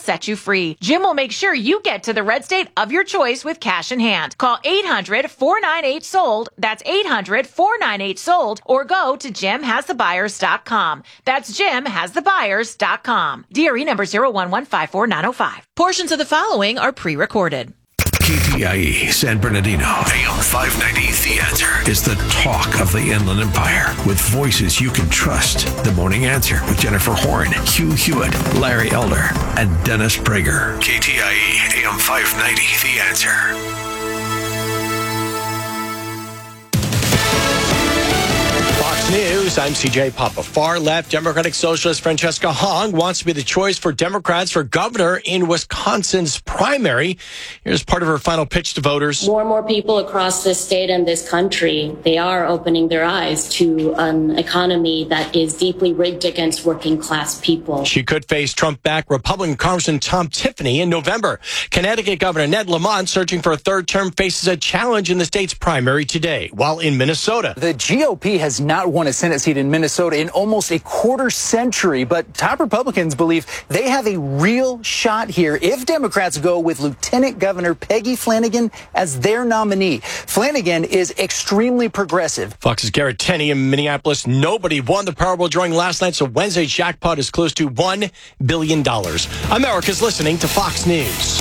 set you free. Jim will make sure you get to the red state of your choice with cash in hand. Call 800-498-SOLD. That's 800-498-SOLD. Or go to JimHasTheBuyers.com. That's JimHasTheBuyers.com. DRE number 01154-905. Portions of the following are pre-recorded. KTIE San Bernardino, AM 590, The Answer, is the talk of the Inland Empire with voices you can trust. The Morning Answer with Jennifer Horn, Hugh Hewitt, Larry Elder, and Dennis Prager. KTIE AM 590, The Answer. News. I'm CJ Papa. Far-left Democratic Socialist Francesca Hong wants to be the choice for Democrats for governor in Wisconsin's primary. Here's part of her final pitch to voters. More and more people across this state and this country, they are opening their eyes to an economy that is deeply rigged against working class people. She could face Trump-backed Republican Congressman Tom Tiffany in November. Connecticut Governor Ned Lamont, searching for a third term, faces a challenge in the state's primary today. While in Minnesota, the GOP has not won a Senate seat in Minnesota in almost a quarter century, but top Republicans believe they have a real shot here if Democrats go with Lieutenant Governor Peggy Flanagan as their nominee. Flanagan is extremely progressive. Fox's Garrett Tenney in Minneapolis. Nobody won the Powerball drawing last night, so Wednesday's jackpot is close to $1 billion. America's listening to Fox News.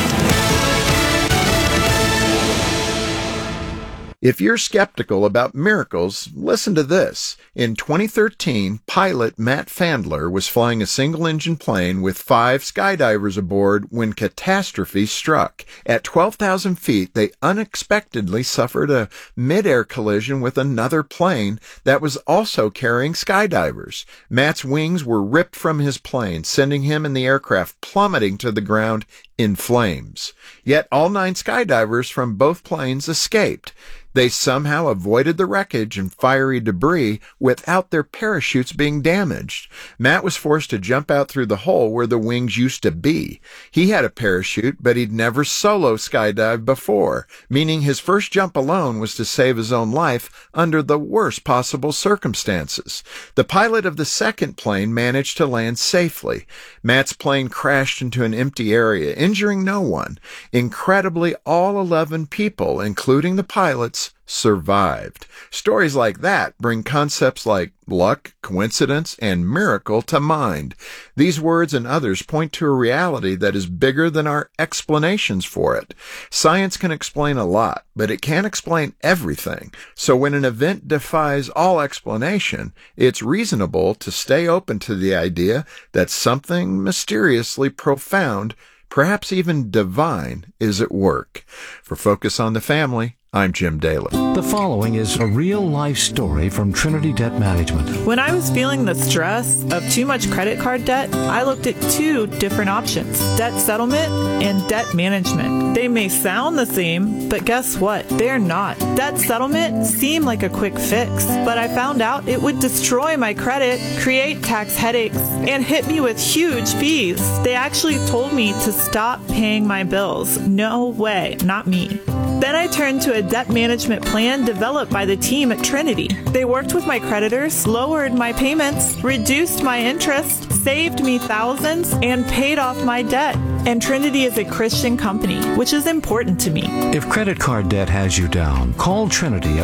If you're skeptical about miracles, listen to this. In 2013, pilot Matt Fandler was flying a single-engine plane with 5 skydivers aboard when catastrophe struck. At 12,000 feet, they unexpectedly suffered a mid-air collision with another plane that was also carrying skydivers. Matt's wings were ripped from his plane, sending him and the aircraft plummeting to the ground in flames. Yet all 9 skydivers from both planes escaped. They somehow avoided the wreckage and fiery debris without their parachutes being damaged. Matt was forced to jump out through the hole where the wings used to be. He had a parachute, but he'd never solo skydived before, meaning his first jump alone was to save his own life under the worst possible circumstances. The pilot of the second plane managed to land safely. Matt's plane crashed into an empty area, injuring no one. Incredibly, all 11 people, including the pilots, survived. Stories like that bring concepts like luck, coincidence, and miracle to mind. These words and others point to a reality that is bigger than our explanations for it. Science can explain a lot, but it can't explain everything. So when an event defies all explanation, it's reasonable to stay open to the idea that something mysteriously profound, perhaps even divine, is at work. For Focus on the Family, I'm Jim Daly. The following is a real-life story from Trinity Debt Management. When I was feeling the stress of too much credit card debt, I looked at 2 different options: debt settlement and debt management. They may sound the same, but guess what? They're not. Debt settlement seemed like a quick fix, but I found out it would destroy my credit, create tax headaches, and hit me with huge fees. They actually told me to stop paying my bills. No way, not me. Then I turned to a debt management plan developed by the team at Trinity. They worked with my creditors, lowered my payments, reduced my interest, saved me thousands, and paid off my debt. And Trinity is a Christian company, which is important to me. If credit card debt has you down, call Trinity at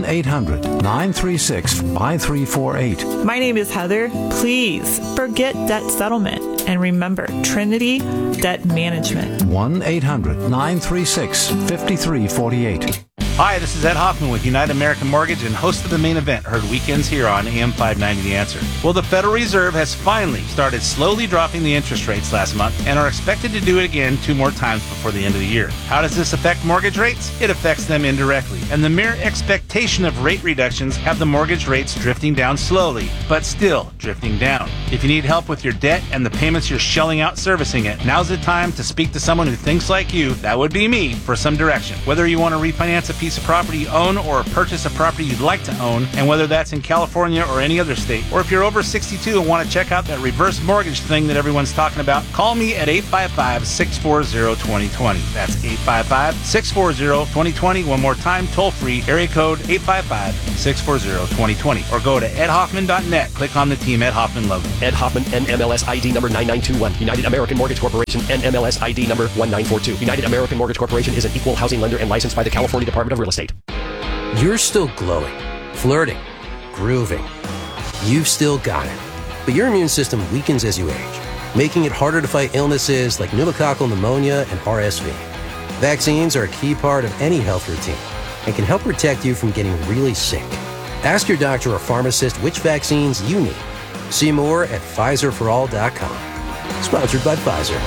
1-800-936-5348. My name is Heather. Please forget debt settlement and remember Trinity Debt Management. 1-800-936-5348. Hi, this is Ed Hoffman with United American Mortgage and host of The Main Event, heard weekends here on AM 590 The Answer. Well, the Federal Reserve has finally started slowly dropping the interest rates last month and are expected to do it again 2 more times before the end of the year. How does this affect mortgage rates? It affects them indirectly, and the mere expectation of rate reductions have the mortgage rates drifting down slowly, but still drifting down. If you need help with your debt and the payments you're shelling out servicing it, now's the time to speak to someone who thinks like you, that would be me, for some direction. Whether you want to refinance a piece piece of property you own or purchase a property you'd like to own, and whether that's in California or any other state. Or if you're over 62 and want to check out that reverse mortgage thing that everyone's talking about, call me at 855-640-2020. That's 855-640-2020. One more time, toll free, area code 855-640-2020. Or go to edhoffman.net. Click on the Team Ed Hoffman logo. Ed Hoffman, NMLS ID number 9921. United American Mortgage Corporation, NMLS ID number 1942. United American Mortgage Corporation is an equal housing lender and licensed by the California Department of Real Estate. You're still glowing, flirting, grooving. You've still got it. But your immune system weakens as you age, making it harder to fight illnesses like pneumococcal pneumonia and RSV. Vaccines are a key part of any health routine and can help protect you from getting really sick. Ask your doctor or pharmacist which vaccines you need. See more at PfizerForAll.com. Sponsored by Pfizer.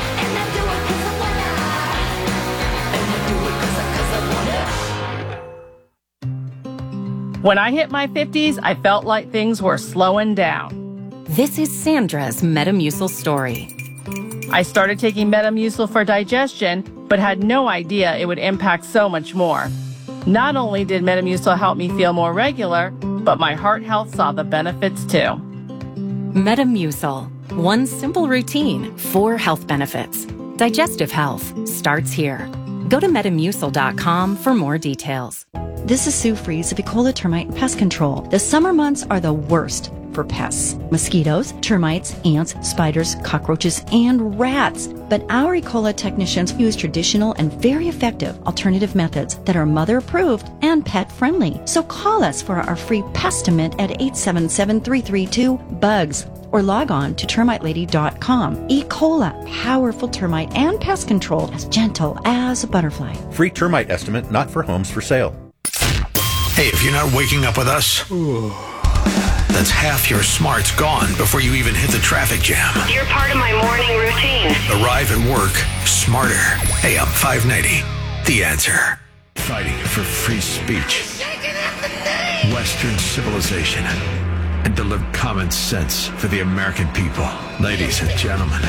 When I hit my 50s, I felt like things were slowing down. This is Sandra's Metamucil story. I started taking Metamucil for digestion, but had no idea it would impact so much more. Not only did Metamucil help me feel more regular, but my heart health saw the benefits too. Metamucil. One simple routine, 4 health benefits. Digestive health starts here. Go to Metamucil.com for more details. This is Sue Fries of Ecola Termite Pest Control. The summer months are the worst for pests. Mosquitoes, termites, ants, spiders, cockroaches, and rats. But our Ecola technicians use traditional and very effective alternative methods that are mother-approved and pet-friendly. So call us for our free Pestimate at 877-332-BUGS or log on to termitelady.com. Ecola, powerful termite and pest control, as gentle as a butterfly. Free termite estimate not for homes for sale. Hey, if you're not waking up with us, that's half your smarts gone before you even hit the traffic jam. You're part of my morning routine. Arrive at work smarter. AM 590, The Answer. Fighting for free speech, Western civilization, and deliver common sense for the American people. Ladies and gentlemen,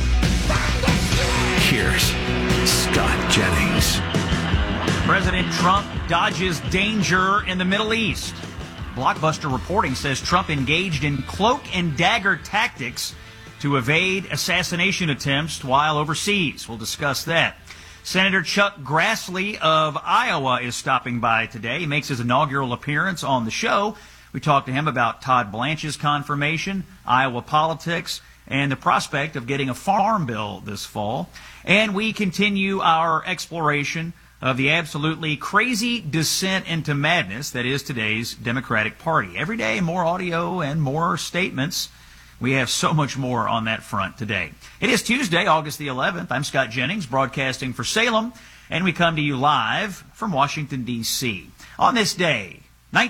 here's Scott Jennings. President Trump dodges danger in the Middle East. Blockbuster reporting says Trump engaged in cloak and dagger tactics to evade assassination attempts while overseas. We'll discuss that. Senator Chuck Grassley of Iowa is stopping by today. He makes his inaugural appearance on the show. We talked to him about Todd Blanche's confirmation, Iowa politics, and the prospect of getting a farm bill this fall. And we continue our exploration of the absolutely crazy descent into madness that is today's Democratic Party. Every day, more audio and more statements. We have so much more on that front today. It is Tuesday, August the 11th. I'm Scott Jennings, broadcasting for Salem, and we come to you live from Washington, D.C. On this day,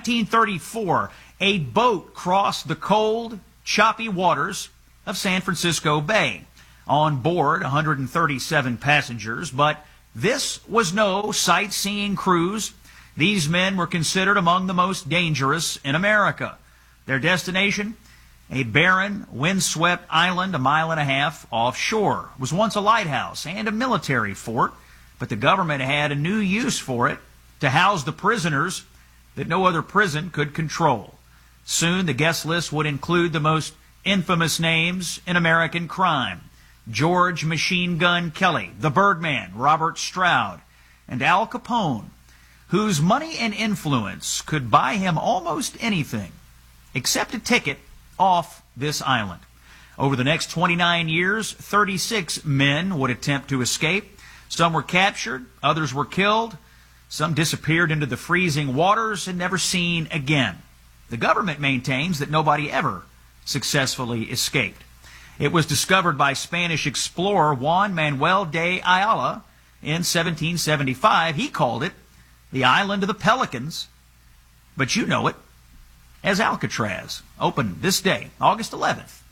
1934, a boat crossed the cold, choppy waters of San Francisco Bay. On board, 137 passengers, but this was no sightseeing cruise. These men were considered among the most dangerous in America. Their destination, a barren, windswept island 1.5 miles offshore. It was once a lighthouse and a military fort, but the government had a new use for it, to house the prisoners that no other prison could control. Soon the guest list would include the most infamous names in American crime: George Machine Gun Kelly, the Birdman, Robert Stroud, and Al Capone, whose money and influence could buy him almost anything except a ticket off this island. Over the next 29 years, 36 men would attempt to escape. Some were captured, others were killed, some disappeared into the freezing waters and never seen again. The government maintains that nobody ever successfully escaped. It was discovered by Spanish explorer Juan Manuel de Ayala in 1775. He called it the Island of the Pelicans, but you know it as Alcatraz. Opened this day, August 11th,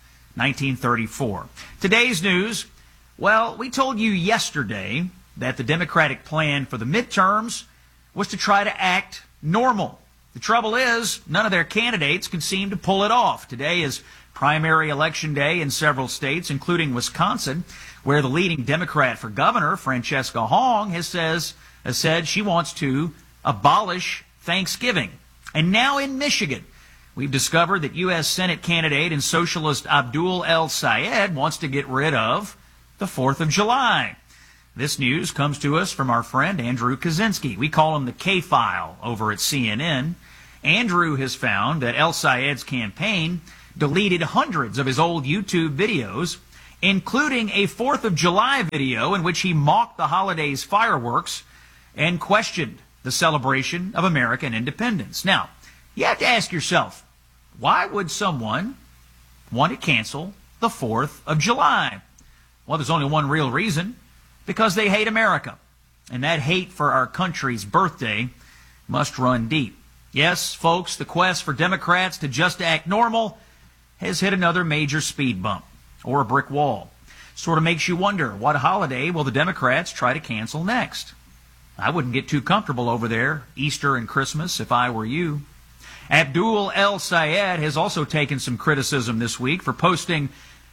1934. Today's news, well, we told you yesterday that the Democratic plan for the midterms was to try to act normal. The trouble is, none of their candidates could seem to pull it off. Today is primary election day in several states, including Wisconsin, where the leading Democrat for governor, Francesca Hong, has said she wants to abolish Thanksgiving. And now in Michigan, we've discovered that U.S. Senate candidate and socialist Abdul El-Sayed wants to get rid of the 4th of July. This news comes to us from our friend Andrew Kaczynski. We call him the K-File over at CNN. Andrew has found that El-Sayed's campaign deleted hundreds of his old YouTube videos, including a 4th of July video in which he mocked the holiday's fireworks and questioned the celebration of American independence. Now, you have to ask yourself, why would someone want to cancel the 4th of July? Well, there's only one real reason: because they hate America. And that hate for our country's birthday must run deep. Yes, folks, the quest for Democrats to just act normal has hit another major speed bump, or a brick wall. Sort of makes you wonder, what holiday will the Democrats try to cancel next? I wouldn't get too comfortable over there, Easter and Christmas, if I were you. Abdul El-Sayed has also taken some criticism this week for posting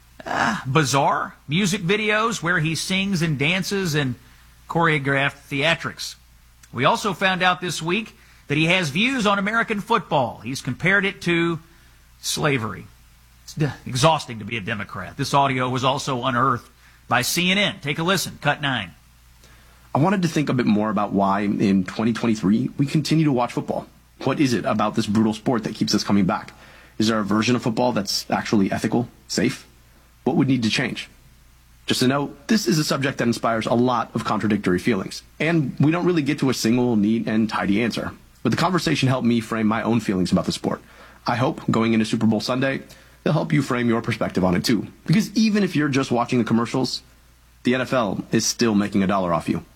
bizarre music videos where he sings and dances in choreographed theatrics. We also found out this week that he has views on American football. He's compared it to slavery. It's exhausting to be a Democrat. This audio was also unearthed by CNN. Take a listen. Cut 9. I wanted to think a bit more about why in 2023 we continue to watch football. What is it about this brutal sport that keeps us coming back? Is there a version of football that's actually ethical, safe? What would need to change? Just a note, this is a subject that inspires a lot of contradictory feelings, and we don't really get to a single, neat, and tidy answer. But the conversation helped me frame my own feelings about the sport. I hope, going into Super Bowl Sunday, they'll help you frame your perspective on it too. Because even if you're just watching the commercials, the NFL is still making $1 off you.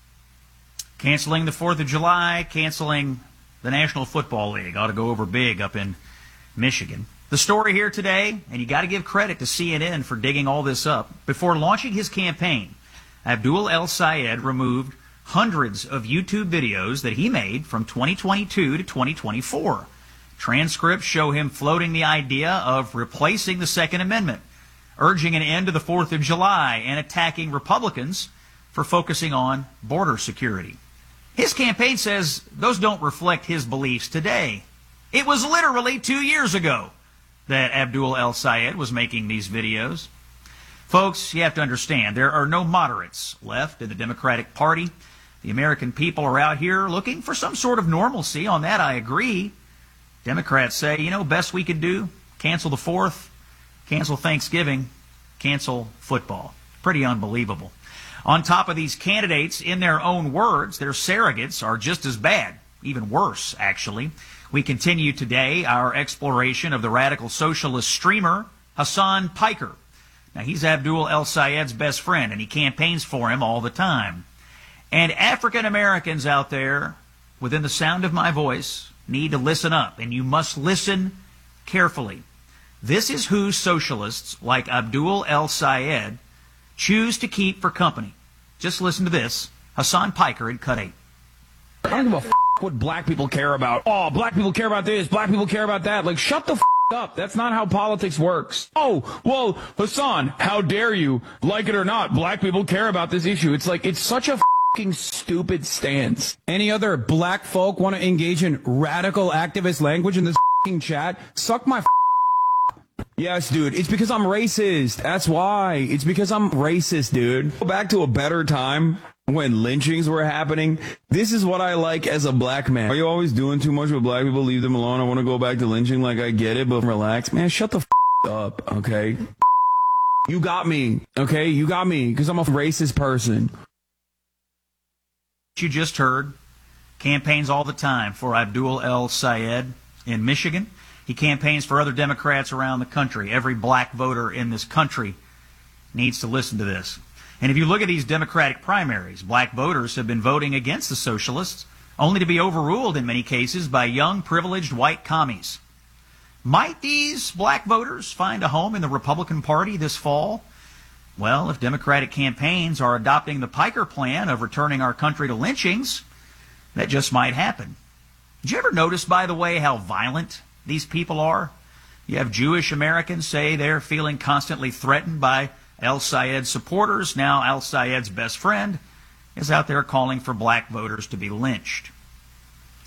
Canceling the 4th of July, canceling the National Football League. Ought to go over big up in Michigan. The story here today, and you got to give credit to CNN for digging all this up. Before launching his campaign, Abdul El-Sayed removed hundreds of YouTube videos that he made from 2022 to 2024. Transcripts show him floating the idea of replacing the Second Amendment, urging an end to the 4th of July, and attacking Republicans for focusing on border security. His campaign says those don't reflect his beliefs today. It was literally 2 years ago that Abdul El-Sayed was making these videos. Folks, you have to understand, there are no moderates left in the Democratic Party. The American people are out here looking for some sort of normalcy. On that, I agree. Democrats say, best we could do, cancel the 4th, cancel Thanksgiving, cancel football. Pretty unbelievable. On top of these candidates, in their own words, their surrogates are just as bad, even worse, actually. We continue today our exploration of the radical socialist streamer, Hasan Piker. Now, he's Abdul El-Sayed's best friend, and he campaigns for him all the time. And African Americans out there, within the sound of my voice, need to listen up, and you must listen carefully. This is who socialists like Abdul El-Sayed choose to keep for company. Just listen to this. Hasan Piker in Cut 8. I don't give a what black people care about. Oh, black people care about this, black people care about that. Like, shut the up. That's not how politics works. Oh, well, Hasan, how dare you? Like it or not, black people care about this issue. It's like, it's such a stupid stance. Any other black folk want to engage in radical activist language in this chat? Suck my Yes, dude. It's because I'm racist. That's why. It's because I'm racist, dude. Go back to a better time when lynchings were happening. This is what I like as a black man. Are you always doing too much with black people? Leave them alone. I want to go back to lynching. Like, I get it, but relax. Man, shut the up, okay? You got me, okay? You got me, because I'm a racist person. You just heard campaigns all the time for Abdul El-Sayed in Michigan. He campaigns for other Democrats around the country. Every black voter in this country needs to listen to this. And if you look at these Democratic primaries, black voters have been voting against the socialists, only to be overruled in many cases by young, privileged white commies. Might these black voters find a home in the Republican Party this fall? Well, if Democratic campaigns are adopting the Piker plan of returning our country to lynchings, that just might happen. Did you ever notice, by the way, how violent these people are? You have Jewish Americans say they're feeling constantly threatened by El-Sayed's supporters. Now El-Sayed's best friend is out there calling for black voters to be lynched.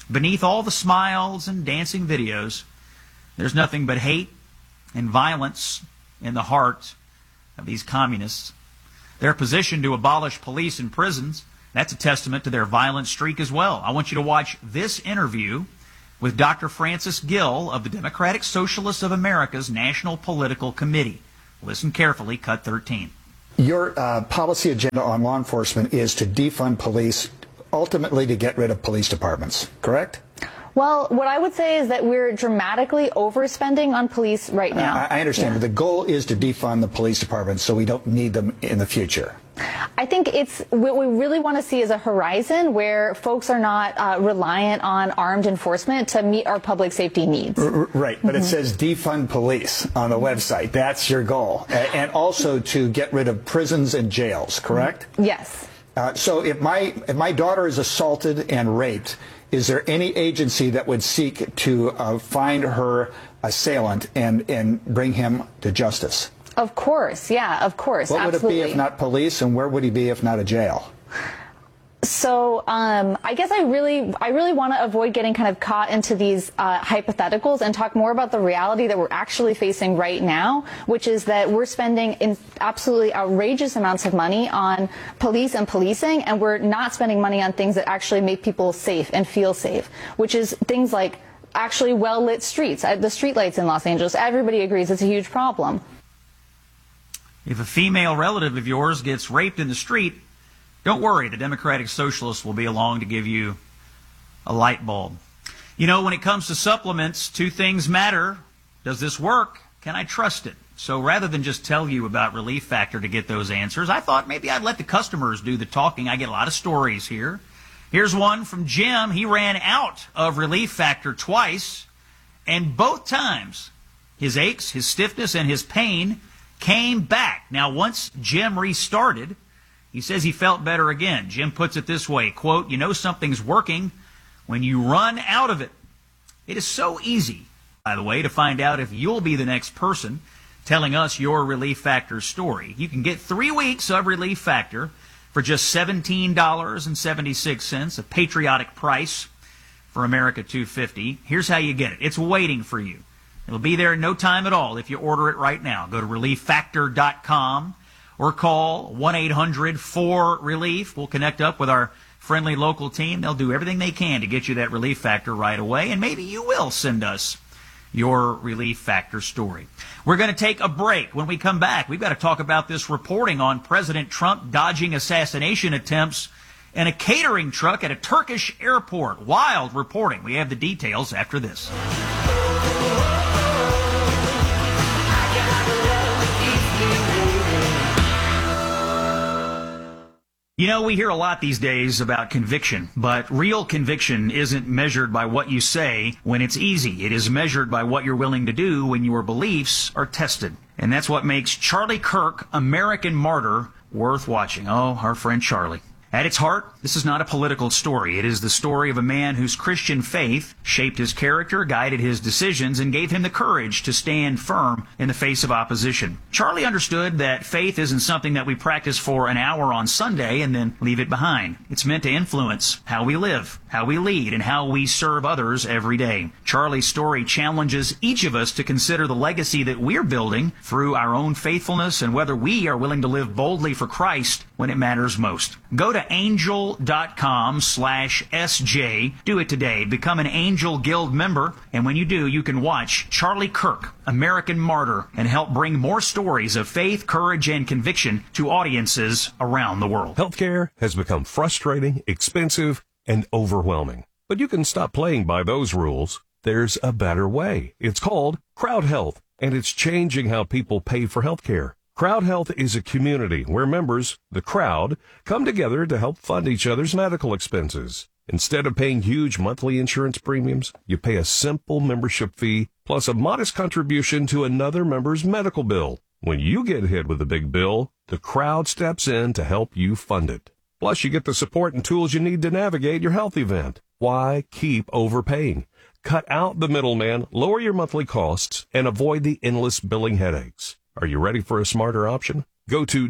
Beneath all the smiles and dancing videos, there's nothing but hate and violence in the heart of these communists. Their position to abolish police and prisons, that's a testament to their violent streak as well. I want you to watch this interview with Dr. Francis Gill of the Democratic Socialists of America's National Political Committee. Listen carefully, cut 13. Your policy agenda on law enforcement is to defund police, ultimately to get rid of police departments, correct? Well, what I would say is that we're dramatically overspending on police right now. I understand, but the goal is to defund the police departments so we don't need them in the future. I think it's what we really want to see is a horizon where folks are not reliant on armed enforcement to meet our public safety needs. Right, but it says defund police on the website. That's your goal. And also to get rid of prisons and jails, correct? Yes. So if my daughter is assaulted and raped, is there any agency that would seek to find her assailant and bring him to justice? Of course, yeah, of course. What absolutely. would it be if not police, and where would he be if not a jail? So I guess I really want to avoid getting kind of caught into these hypotheticals and talk more about the reality that we're actually facing right now, which is that we're spending in absolutely outrageous amounts of money on police and policing, and we're not spending money on things that actually make people safe and feel safe, which is things like actually well-lit streets. The streetlights in Los Angeles, everybody agrees it's a huge problem. If a female relative of yours gets raped in the street, don't worry, the Democratic Socialists will be along to give you a light bulb. You know, when it comes to supplements, two things matter. Does this work? Can I trust it? So rather than just tell you about Relief Factor to get those answers, I thought maybe I'd let the customers do the talking. I get a lot of stories here. Here's one from Jim. He ran out of Relief Factor twice, and both times his aches, his stiffness, and his pain came back. Now, once Jim restarted, he says he felt better again. Jim puts it this way, quote, "You know something's working when you run out of it." It is so easy, by the way, to find out if you'll be the next person telling us your Relief Factor story. You can get 3 weeks of Relief Factor for just $17.76, a patriotic price for America 250. Here's how you get it. It's waiting for you. It'll be there in no time at all if you order it right now. Go to ReliefFactor.com or call 1-800-4RELIEF. We'll connect up with our friendly local team. They'll do everything they can to get you that Relief Factor right away, and maybe you will send us your Relief Factor story. We're going to take a break. When we come back, we've got to talk about this reporting on President Trump dodging assassination attempts in a catering truck at a Turkish airport. Wild reporting. We have the details after this. You know, we hear a lot these days about conviction, but real conviction isn't measured by what you say when it's easy. It is measured by what you're willing to do when your beliefs are tested. And that's what makes Charlie Kirk, American Martyr, worth watching. Oh, our friend Charlie. At its heart, this is not a political story. It is the story of a man whose Christian faith shaped his character, guided his decisions, and gave him the courage to stand firm in the face of opposition. Charlie understood that faith isn't something that we practice for an hour on Sunday and then leave it behind. It's meant to influence how we live, how we lead, and how we serve others every day. Charlie's story challenges each of us to consider the legacy that we're building through our own faithfulness and whether we are willing to live boldly for Christ when it matters most. Go to angel.com/SJ. Do it today. Become an Angel Guild member. And when you do, you can watch Charlie Kirk, American Martyr, and help bring more stories of faith, courage, and conviction to audiences around the world. Healthcare has become frustrating, expensive, and overwhelming. But you can stop playing by those rules. There's a better way. It's called Crowd Health, and it's changing how people pay for healthcare. Crowd Health is a community where members, the crowd, come together to help fund each other's medical expenses. Instead of paying huge monthly insurance premiums, you pay a simple membership fee plus a modest contribution to another member's medical bill. When you get hit with a big bill, the crowd steps in to help you fund it. Plus, you get the support and tools you need to navigate your health event. Why keep overpaying? Cut out the middleman, lower your monthly costs, and avoid the endless billing headaches. Are you ready for a smarter option? Go to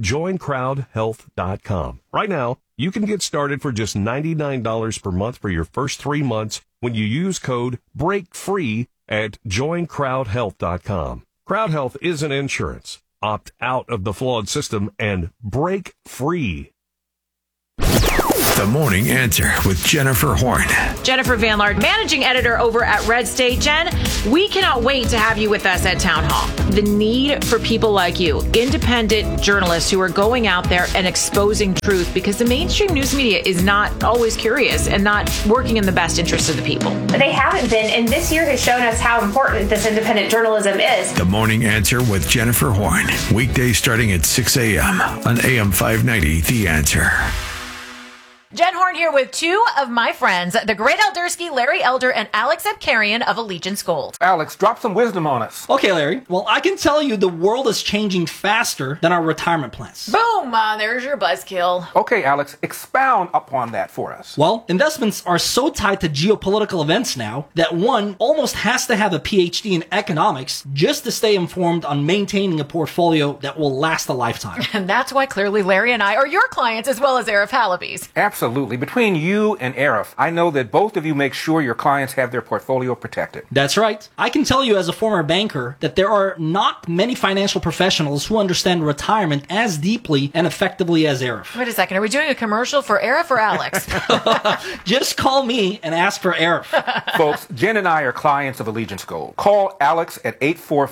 joincrowdhealth.com. Right now, you can get started for just $99 per month for your first 3 months when you use code BREAKFREE at joincrowdhealth.com. CrowdHealth isn't insurance. Opt out of the flawed system and break free. The Morning Answer with Jennifer Horn. Jennifer Van Laard, managing editor over at Red State. Jen, we cannot wait to have you with us at Town Hall. The need for people like you, independent journalists who are going out there and exposing truth, because the mainstream news media is not always curious and not working in the best interest of the people. They haven't been, and this year has shown us how important this independent journalism is. The Morning Answer with Jennifer Horn. Weekdays starting at 6 a.m. on AM 590, The Answer. Jen Horn here with two of my friends, the great Eldersky, Larry Elder, and Alex Abkarian of Allegiance Gold. Alex, drop some wisdom on us. Okay, Larry. Well, I can tell you the world is changing faster than our retirement plans. Boom! There's your buzzkill. Okay, Alex, expound upon that for us. Well, investments are so tied to geopolitical events now that one almost has to have a PhD in economics just to stay informed on maintaining a portfolio that will last a lifetime. And that's why clearly Larry and I are your clients as well as Arif Halaby's. Absolutely. Between you and Arif, I know that both of you make sure your clients have their portfolio protected. That's right. I can tell you as a former banker that there are not many financial professionals who understand retirement as deeply and effectively as Arif. Wait a second. Are we doing a commercial for Arif or Alex? Just call me and ask for Arif. Folks, Jen and I are clients of Allegiance Gold. Call Alex at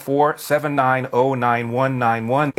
844-790-9191,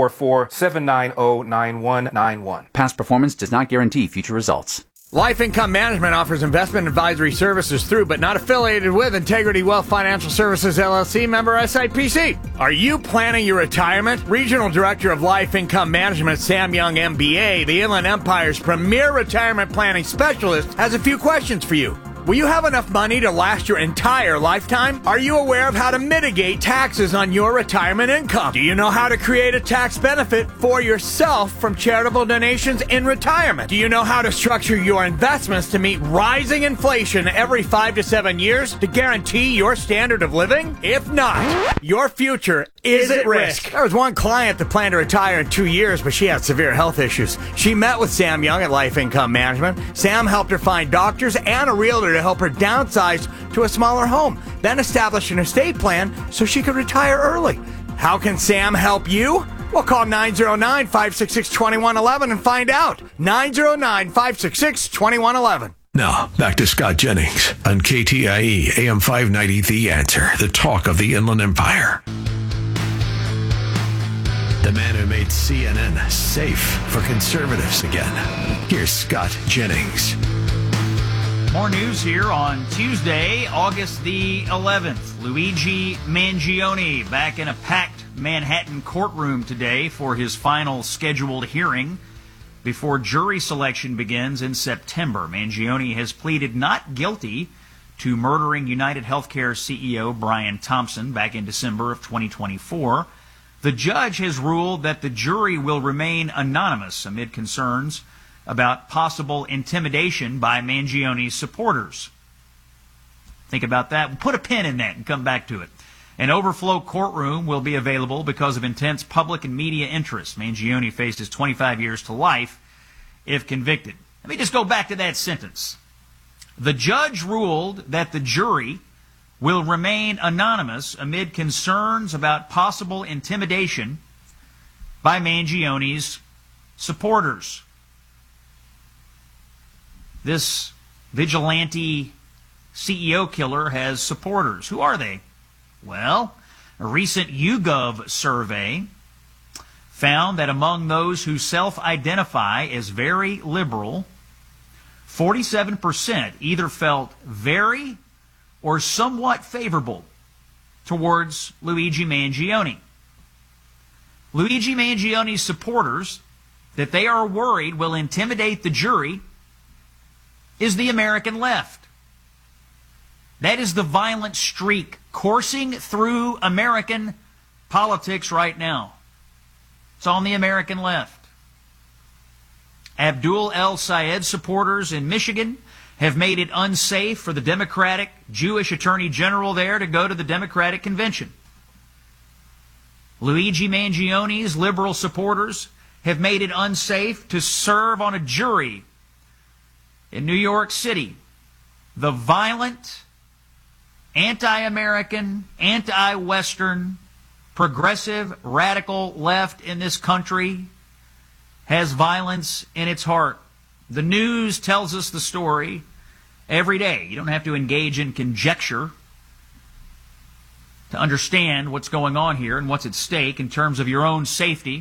844-790-9191. Past performance does not guarantee future results. Life Income Management offers investment advisory services through, but not affiliated with, Integrity Wealth Financial Services, LLC, member SIPC. Are you planning your retirement? Regional Director of Life Income Management, Sam Young, MBA, the Inland Empire's premier retirement planning specialist, has a few questions for you. Will you have enough money to last your entire lifetime? Are you aware of how to mitigate taxes on your retirement income? Do you know how to create a tax benefit for yourself from charitable donations in retirement? Do you know how to structure your investments to meet rising inflation every 5 to 7 years to guarantee your standard of living? If not, your future is at risk. There was one client that planned to retire in 2 years, but she had severe health issues. She met with Sam Young at Life Income Management. Sam helped her find doctors and a realtor to help her downsize to a smaller home, then establish an estate plan so she could retire early. How can Sam help you? Well, call 909-566-2111 and find out. 909-566-2111. Now, back to Scott Jennings on KTIE AM 590, The Answer, the talk of the Inland Empire. The man who made CNN safe for conservatives again. Here's Scott Jennings. More news here on Tuesday, August the 11th. Luigi Mangione back in a packed Manhattan courtroom today for his final scheduled hearing before jury selection begins in September. Mangione has pleaded not guilty to murdering United Healthcare CEO Brian Thompson back in December of 2024. The judge has ruled that the jury will remain anonymous amid concerns about possible intimidation by Mangione's supporters. Think about that. We'll put a pin in that and come back to it. An overflow courtroom will be available because of intense public and media interest. Mangione faces 25 years to life if convicted. Let me just go back to that sentence. The judge ruled that the jury will remain anonymous amid concerns about possible intimidation by Mangione's supporters. This vigilante CEO killer has supporters. Who are they? Well, a recent YouGov survey found that among those who self-identify as very liberal, 47% either felt very or somewhat favorable towards Luigi Mangione. Luigi Mangione's supporters, that they are worried will intimidate the jury, is the American left. That is the violent streak coursing through American politics right now. It's on the American left. Abdul El-Sayed supporters in Michigan have made it unsafe for the Democratic Jewish Attorney General there to go to the Democratic Convention. Luigi Mangione's liberal supporters have made it unsafe to serve on a jury in New York City. the violent, anti-American, anti-Western, progressive, radical left in this country has violence in its heart. The news tells us the story every day. You don't have to engage in conjecture to understand what's going on here and what's at stake in terms of your own safety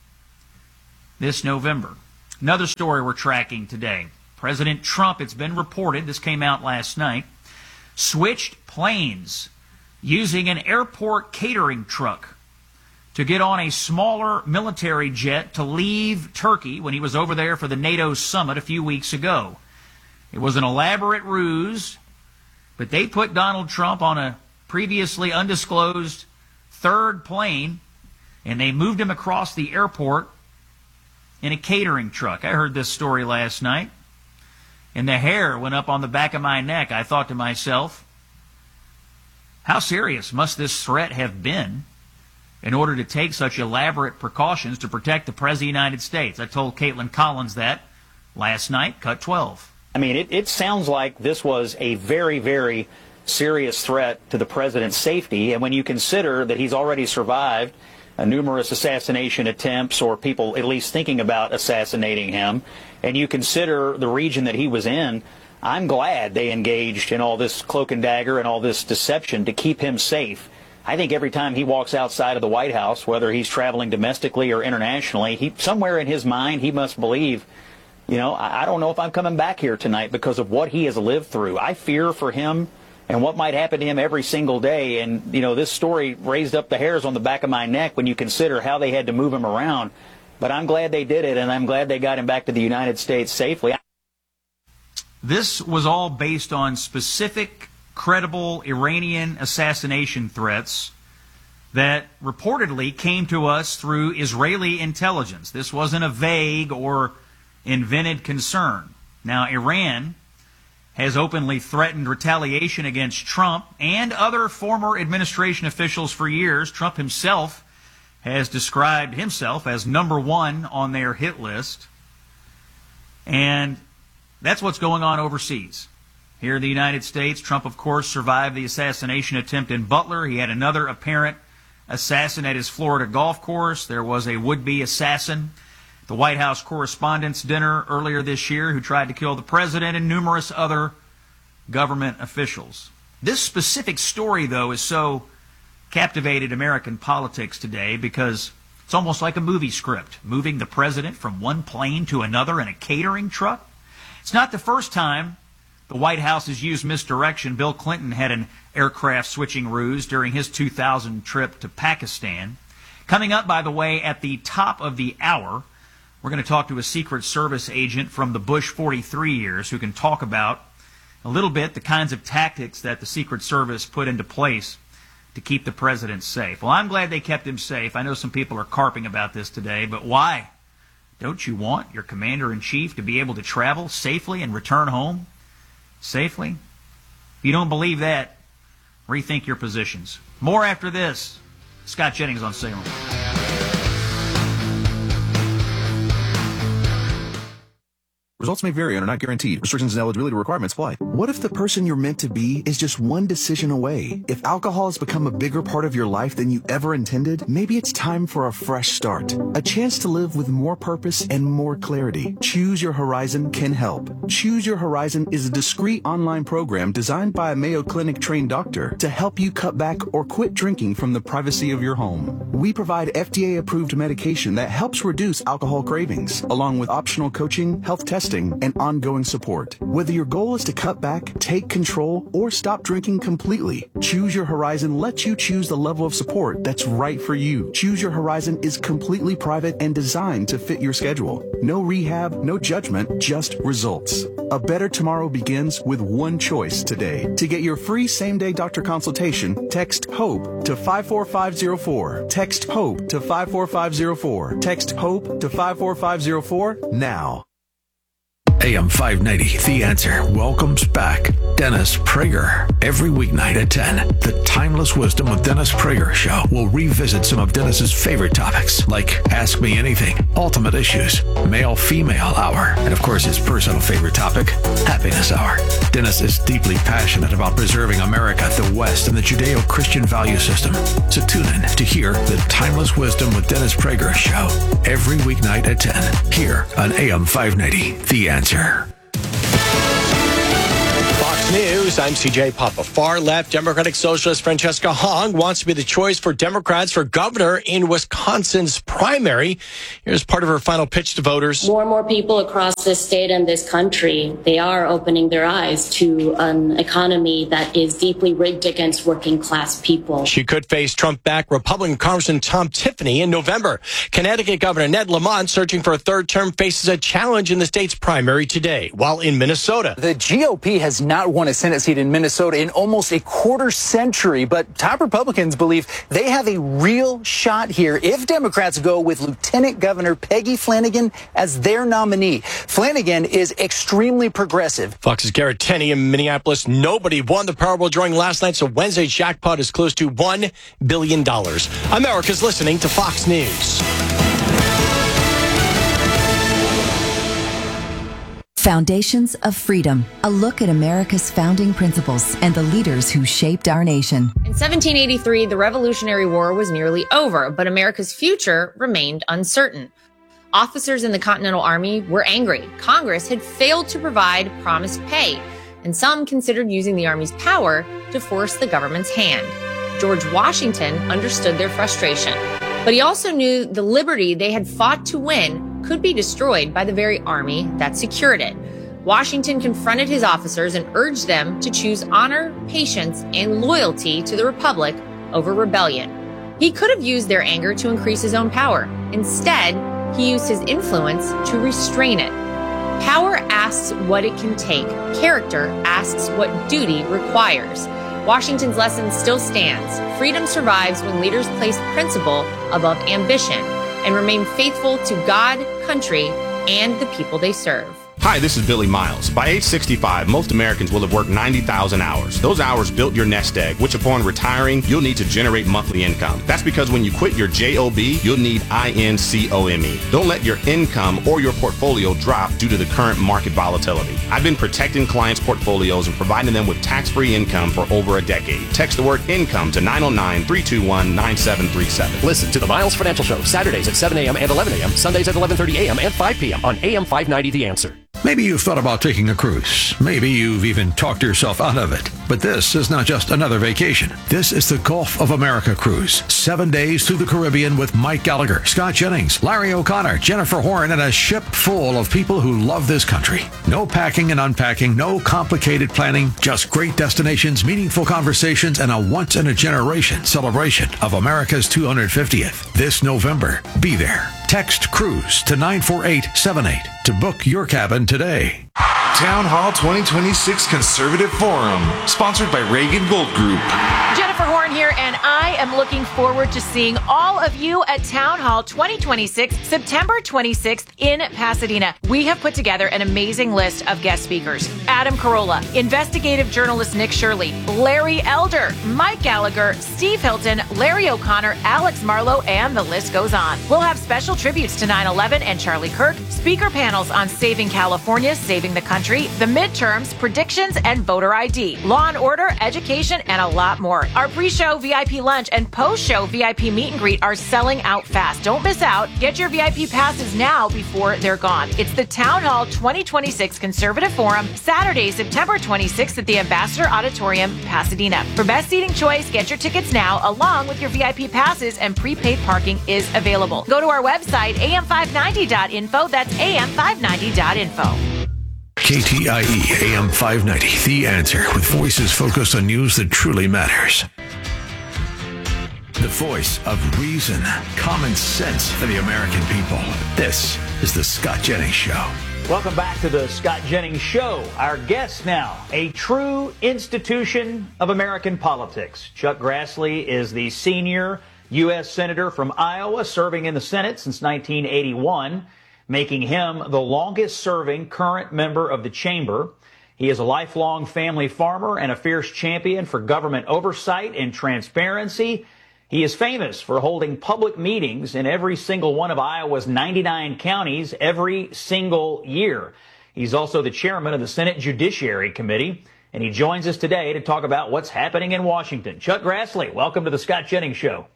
this November. Another story we're tracking today. President Trump, it's been reported, this came out last night, switched planes using an airport catering truck to get on a smaller military jet to leave Turkey when he was over there for the NATO summit a few weeks ago. It was an elaborate ruse, but they put Donald Trump on a previously undisclosed third plane, and they moved him across the airport in a catering truck. I heard this story last night, and the hair went up on the back of my neck. I thought to myself, how serious must this threat have been in order to take such elaborate precautions to protect the President of the United States? I told Caitlin Collins that last night, Cut 12. I mean, it sounds like this was a very, very serious threat to the president's safety. And when you consider that he's already survived numerous assassination attempts or people at least thinking about assassinating him, and you consider the region that he was in, I'm glad they engaged in all this cloak and dagger and all this deception to keep him safe. I think every time he walks outside of the White House, whether he's traveling domestically or internationally, somewhere in his mind he must believe, you know, I don't know if I'm coming back here tonight because of what he has lived through. I fear for him and what might happen to him every single day. And, you know, this story raised up the hairs on the back of my neck when you consider how they had to move him around. But I'm glad they did it, and I'm glad they got him back to the United States safely. This was all based on specific, credible Iranian assassination threats that reportedly came to us through Israeli intelligence. This wasn't a vague or invented concern. Now, Iran has openly threatened retaliation against Trump and other former administration officials for years. Trump himself has described himself as number one on their hit list. And that's what's going on overseas. Here in the United States, Trump, of course, survived the assassination attempt in Butler. He had another apparent assassin at his Florida golf course. There was a would-be assassin at the White House Correspondents' Dinner earlier this year who tried to kill the president and numerous other government officials. This specific story, though, is so captivated American politics today because it's almost like a movie script, moving the president from one plane to another in a catering truck. It's not the first time the White House has used misdirection. Bill Clinton had an aircraft switching ruse during his 2000 trip to Pakistan. Coming up, by the way, at the top of the hour, we're going to talk to a Secret Service agent from the Bush 43 years who can talk about a little bit the kinds of tactics that the Secret Service put into place to keep the president safe. Well, I'm glad they kept him safe. I know some people are carping about this today, but why? Don't you want your commander-in-chief to be able to travel safely and return home safely? If you don't believe that, rethink your positions. More after this. Scott Jennings on Salem. Results may vary and are not guaranteed. Restrictions and eligibility requirements apply. What if the person you're meant to be is just one decision away? If alcohol has become a bigger part of your life than you ever intended, maybe it's time for a fresh start. A chance to live with more purpose and more clarity. Choose Your Horizon can help. Choose Your Horizon is a discreet online program designed by a Mayo Clinic trained doctor to help you cut back or quit drinking from the privacy of your home. We provide FDA-approved medication that helps reduce alcohol cravings, along with optional coaching, health testing, and ongoing support. Whether your goal is to cut back, take control, or stop drinking completely, Choose Your Horizon lets you choose the level of support that's right for you. Choose Your Horizon is completely private and designed to fit your schedule. No rehab, no judgment, just results. A better tomorrow begins with one choice today. To get your free same-day doctor consultation, text HOPE to 54504. Text HOPE to 54504. Text HOPE to 54504 now. AM 590, The Answer welcomes back Dennis Prager. Every weeknight at 10, the Timeless Wisdom with Dennis Prager show will revisit some of Dennis's favorite topics, like Ask Me Anything, Ultimate Issues, Male-Female Hour, and of course his personal favorite topic, Happiness Hour. Dennis is deeply passionate about preserving America, the West, and the Judeo-Christian value system. So tune in to hear the Timeless Wisdom with Dennis Prager show every weeknight at 10 here on AM 590, The Answer. Fox News, I'm CJ Papa. Far-left Democratic Socialist Francesca Hong wants to be the choice for Democrats for governor in Wisconsin's primary. Here's part of her final pitch to voters. More and more people across this state and this country, they are opening their eyes to an economy that is deeply rigged against working-class people. She could face Trump-backed Republican Congressman Tom Tiffany in November. Connecticut Governor Ned Lamont, searching for a third term, faces a challenge in the state's primary today, while in Minnesota. The GOP has not won a Senate seat in Minnesota in almost a quarter century, but top Republicans believe they have a real shot here if Democrats go with Lieutenant Governor Peggy Flanagan as their nominee. Flanagan is extremely progressive. Fox's Garrett Tenney in Minneapolis. Nobody won the Powerball drawing last night, so Wednesday's jackpot is close to $1 billion. America's listening to Fox News. Foundations of Freedom, a look at America's founding principles and the leaders who shaped our nation. In 1783, the Revolutionary War was nearly over, but America's future remained uncertain. Officers in the Continental Army were angry. Congress had failed to provide promised pay, and some considered using the Army's power to force the government's hand. George Washington understood their frustration, but he also knew the liberty they had fought to win could be destroyed by the very army that secured it. Washington confronted his officers and urged them to choose honor, patience, and loyalty to the Republic over rebellion. He could have used their anger to increase his own power. Instead, he used his influence to restrain it. Power asks what it can take. Character asks what duty requires. Washington's lesson still stands. Freedom survives when leaders place principle above ambition and remain faithful to God, country, and the people they serve. Hi, this is Billy Miles. By age 65, most Americans will have worked 90,000 hours. Those hours built your nest egg, which upon retiring, you'll need to generate monthly income. That's because when you quit your JOB, you'll need INCOME. Don't let your income or your portfolio drop due to the current market volatility. I've been protecting clients' portfolios and providing them with tax-free income for over a decade. Text the word income to 909-321-9737. Listen to the Miles Financial Show, Saturdays at 7 a.m. and 11 a.m., Sundays at 11:30 a.m. and 5 p.m. on AM 590 The Answer. Maybe you've thought about taking a cruise. Maybe you've even talked yourself out of it. But this is not just another vacation. This is the Gulf of America cruise. 7 days through the Caribbean with Mike Gallagher, Scott Jennings, Larry O'Connor, Jennifer Horn, and a ship full of people who love this country. No packing and unpacking, no complicated planning, just great destinations, meaningful conversations, and a once-in-a-generation celebration of America's 250th. This November, be there. Text CRUISE to 94878 to book your cabin today. Town Hall 2026 Conservative Forum, sponsored by Reagan Gold Group. Jennifer Horn here, and I am looking forward to seeing all of you at Town Hall 2026, September 26th in Pasadena. We have put together an amazing list of guest speakers. Adam Carolla, investigative journalist Nick Shirley, Larry Elder, Mike Gallagher, Steve Hilton, Larry O'Connor, Alex Marlowe, and the list goes on. We'll have special tributes to 9/11 and Charlie Kirk, speaker panels on saving California, saving the country, the midterms, predictions, and voter ID, law and order, education, and a lot more. Our pre-show VIP lunch and post-show VIP meet and greet are selling out fast. Don't miss out. Get your VIP passes now before they're gone. It's the Town Hall 2026 Conservative Forum, Saturday, September 26th at the Ambassador Auditorium, Pasadena. For best seating choice, get your tickets now along with your VIP passes, and prepaid parking is available. Go to our website, am590.info. That's am590.info. KTIE AM 590, The Answer, with voices focused on news that truly matters. The voice of reason, common sense for the American people. This is the Scott Jennings Show. Welcome back to the Scott Jennings Show. Our guest now, a true institution of American politics. Chuck Grassley is the senior U.S. Senator from Iowa, serving in the Senate since 1981. making him the longest-serving current member of the chamber. He is a lifelong family farmer and a fierce champion for government oversight and transparency. He is famous for holding public meetings in every single one of Iowa's 99 counties every single year. He's also the chairman of the Senate Judiciary Committee, and he joins us today to talk about what's happening in Washington. Chuck Grassley, welcome to the Scott Jennings Show.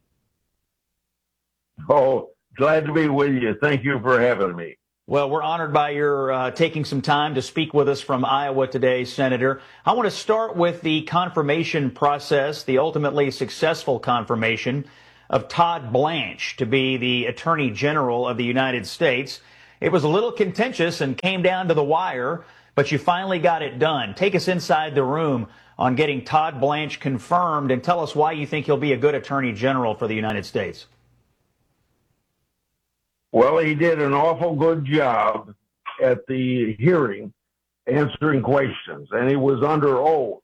Oh, glad to be with you. Thank you for having me. Well, we're honored by your taking some time to speak with us from Iowa today, Senator. I want to start with the confirmation process, the ultimately successful confirmation of Todd Blanche to be the Attorney General of the United States. It was a little contentious and came down to the wire, but you finally got it done. Take us inside the room on getting Todd Blanche confirmed and tell us why you think he'll be a good Attorney General for the United States. Well, he did an awful good job at the hearing answering questions, and he was under oath.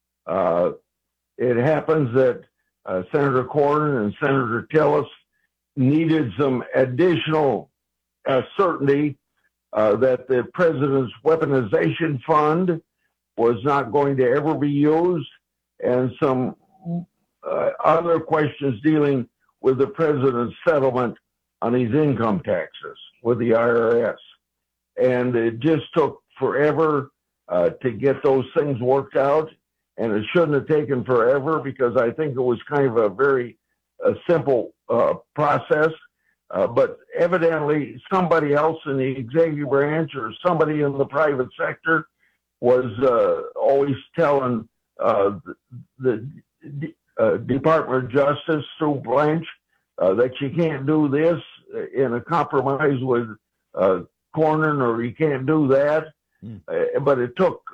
It happens that Senator Cornyn and Senator Tillis needed some additional certainty that the president's weaponization fund was not going to ever be used, and some other questions dealing with the president's settlement on his income taxes with the IRS. And it just took forever to get those things worked out. And it shouldn't have taken forever because I think it was kind of a very simple process. But evidently somebody else in the executive branch or somebody in the private sector was always telling the Department of Justice through Blanche that you can't do this in a compromise with Cornyn, or you can't do that. But it took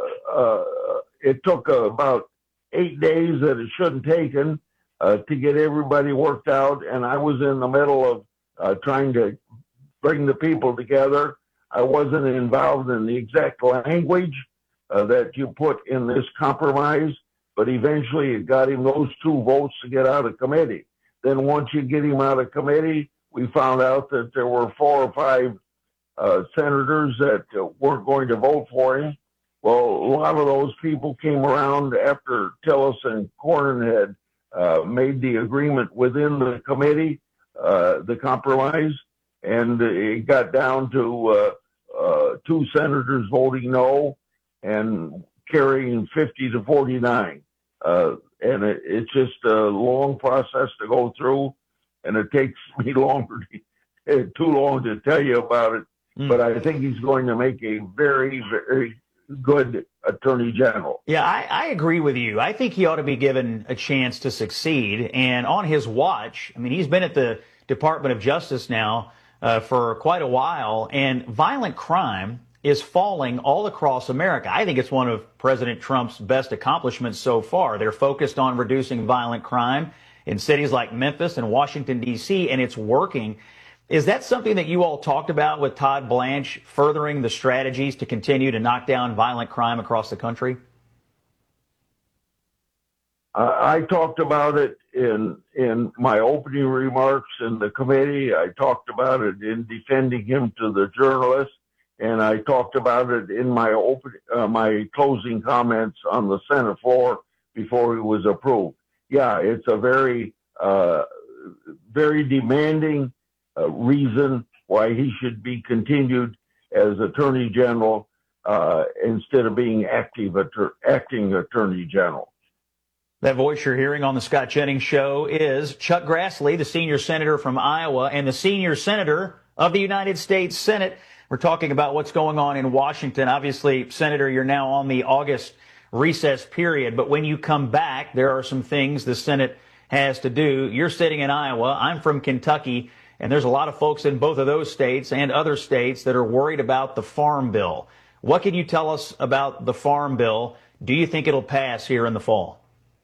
about 8 days that it shouldn't taken to get everybody worked out. And I was in the middle of trying to bring the people together. I wasn't involved in the exact language that you put in this compromise, but eventually it got him those 2 votes to get out of committee. Then once you get him out of committee, we found out that there were 4 or 5 senators that weren't going to vote for him. Well, a lot of those people came around after Tillis and Cornyn had made the agreement within the committee, the compromise, and it got down to 2 senators voting no and carrying 50 to 49. And it's just a long process to go through, and it takes me too long to tell you about it. But I think he's going to make a very, very good Attorney General. Yeah, I agree with you. I think he ought to be given a chance to succeed. And on his watch, I mean, he's been at the Department of Justice now for quite a while, and violent crime is falling all across America. I think it's one of President Trump's best accomplishments so far. They're focused on reducing violent crime in cities like Memphis and Washington, D.C., and it's working. Is that something that you all talked about with Todd Blanche, furthering the strategies to continue to knock down violent crime across the country? I talked about it in my opening remarks in the committee. I talked about it in defending him to the journalists. And I talked about it in my my closing comments on the Senate floor before he was approved. Yeah, it's a very, very demanding reason why he should be continued as Attorney General instead of being acting Attorney General. That voice you're hearing on the Scott Jennings Show is Chuck Grassley, the senior senator from Iowa and the senior senator of the United States Senate. We're talking about what's going on in Washington. Obviously, Senator, you're now on the August recess period, but when you come back, there are some things the Senate has to do. You're sitting in Iowa. I'm from Kentucky, and there's a lot of folks in both of those states and other states that are worried about the Farm Bill. What can you tell us about the Farm Bill? Do you think it'll pass here in the fall?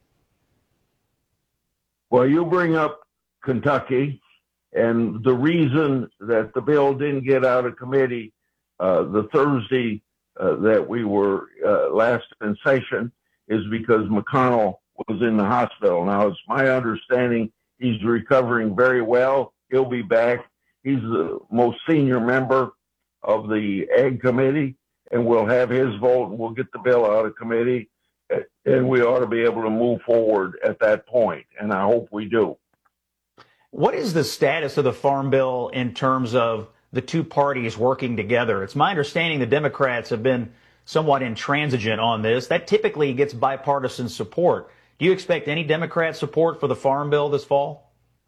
Well, you bring up Kentucky. And the reason that the bill didn't get out of committee the Thursday that we were last in session is because McConnell was in the hospital. Now, it's my understanding he's recovering very well. He'll be back. He's the most senior member of the Ag Committee, and we'll have his vote, and we'll get the bill out of committee, and we ought to be able to move forward at that point, and I hope we do. What is the status of the Farm Bill in terms of the two parties working together? It's my understanding the Democrats have been somewhat intransigent on this. That typically gets bipartisan support. Do you expect any Democrat support for the Farm Bill this fall?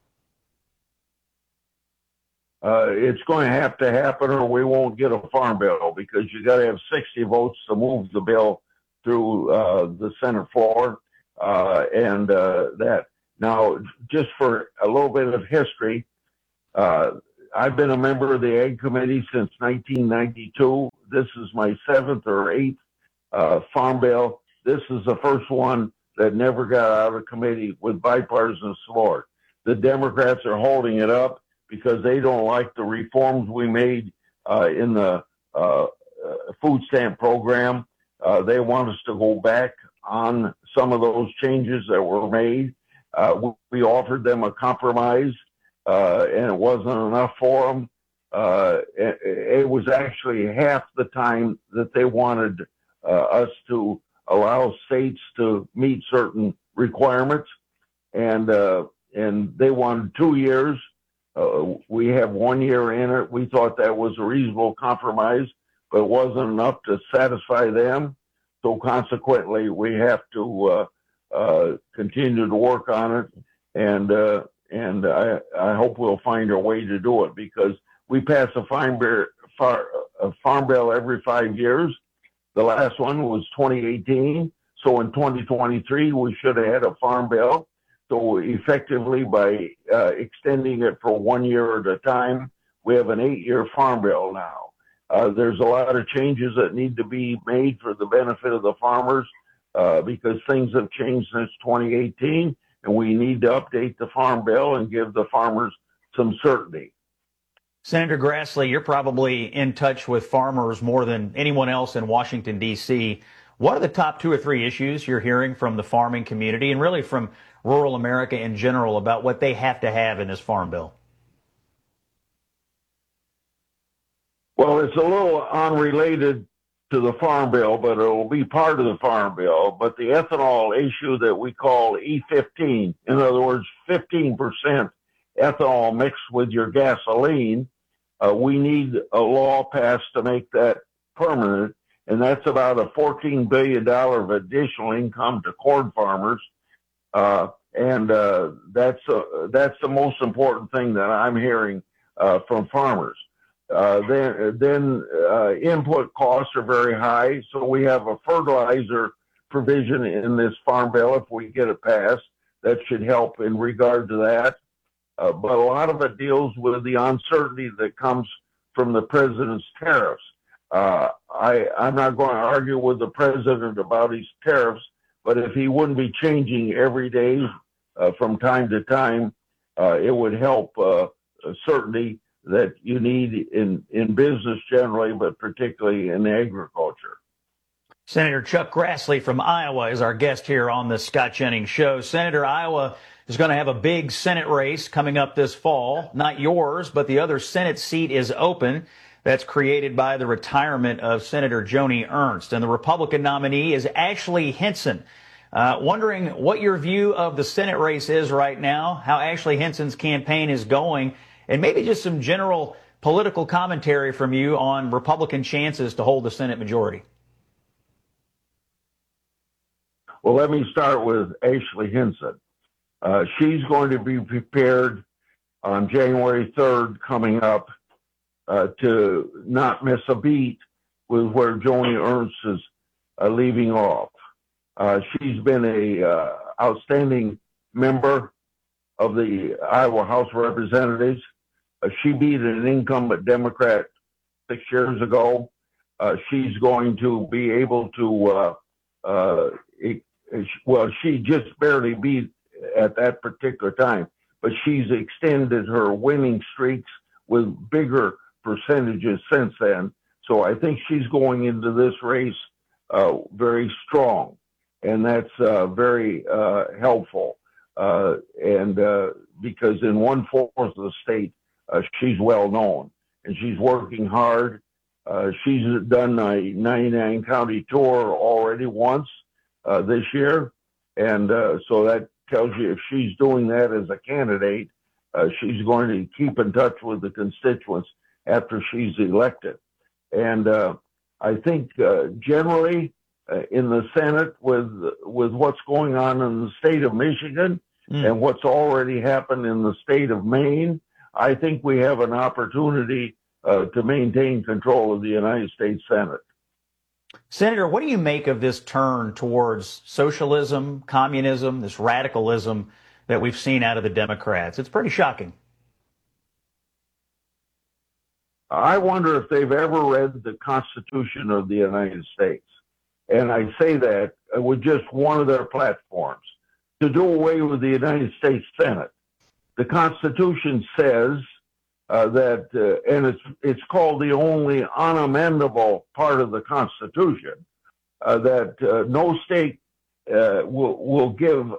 It's going to have to happen or we won't get a Farm Bill, because you got to have 60 votes to move the bill through the Senate floor, and that. Now, just for a little bit of history, I've been a member of the Ag Committee since 1992. This is my 7th or 8th Farm Bill. This is the first one that never got out of committee with bipartisan support. The Democrats are holding it up because they don't like the reforms we made in the food stamp program. They want us to go back on some of those changes that were made. We offered them a compromise, and it wasn't enough for them. It was actually half the time that they wanted us to allow states to meet certain requirements, and they wanted 2 years. We have 1 year in it. We thought that was a reasonable compromise, but it wasn't enough to satisfy them. So consequently, we have to continue to work on it, and I hope we'll find a way to do it, because we pass a farm bill every 5 years. The last one was 2018. So in 2023, we should have had a farm bill. So effectively, by extending it for 1 year at a time, we have an 8-year farm bill now. There's a lot of changes that need to be made for the benefit of the farmers, because things have changed since 2018, and we need to update the farm bill and give the farmers some certainty. Senator Grassley, you're probably in touch with farmers more than anyone else in Washington, D.C. What are the top 2 or 3 issues you're hearing from the farming community and really from rural America in general about what they have to have in this farm bill? Well, it's a little unrelated to the farm bill, but it will be part of the farm bill. But the ethanol issue that we call E15, in other words, 15% ethanol mixed with your gasoline, we need a law passed to make that permanent, and that's about a $14 billion of additional income to corn farmers, and that's the most important thing that I'm hearing from farmers. Then input costs are very high, so we have a fertilizer provision in this farm bill. If we get it passed, that should help in regard to that. But a lot of it deals with the uncertainty that comes from the president's tariffs. I'm not going to argue with the president about his tariffs, but if he wouldn't be changing every day from time to time, it would help certainty that you need in business generally, but particularly in agriculture. Senator Chuck Grassley from Iowa is our guest here on the Scott Jennings Show. Senator, Iowa is going to have a big Senate race coming up this fall. Not yours, but the other Senate seat is open. That's created by the retirement of Senator Joni Ernst. And the Republican nominee is Ashley Hinson. Wondering what your view of the Senate race is right now, how Ashley Hinson's campaign is going, and maybe just some general political commentary from you on Republican chances to hold the Senate majority. Well, let me start with Ashley Hinson. She's going to be prepared on January 3rd coming up to not miss a beat with where Joni Ernst is leaving off. She's been a outstanding member of the Iowa House of Representatives. She beat an incumbent Democrat 6 years ago. She's going to be able to, well, she just barely beat at that particular time, but she's extended her winning streaks with bigger percentages since then. So I think she's going into this race very strong, and that's very helpful. And because in 1/4 of the state, she's well known, and she's working hard. She's done a 99 county tour already once this year, and so that tells you if she's doing that as a candidate, she's going to keep in touch with the constituents after she's elected. And I think generally in the Senate, with what's going on in the state of Michigan and what's already happened in the state of Maine, I think we have an opportunity to maintain control of the United States Senate. Senator, what do you make of this turn towards socialism, communism, this radicalism that we've seen out of the Democrats? It's pretty shocking. I wonder if they've ever read the Constitution of the United States. And I say that with just one of their platforms, to do away with the United States Senate. The Constitution says that, and it's called the only unamendable part of the Constitution, that no state will